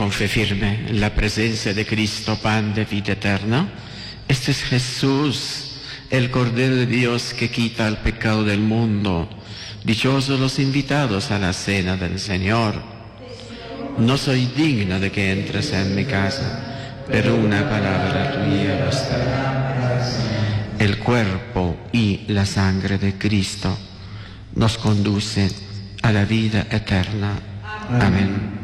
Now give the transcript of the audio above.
con fe firme en la presencia de Cristo, pan de vida eterna. Este es Jesús, el Cordero de Dios que quita el pecado del mundo. Dichosos los invitados a la cena del Señor. No soy digno de que entres en mi casa, pero una palabra tuya bastará. El cuerpo y la sangre de Cristo nos conducen a la vida eterna. Amén.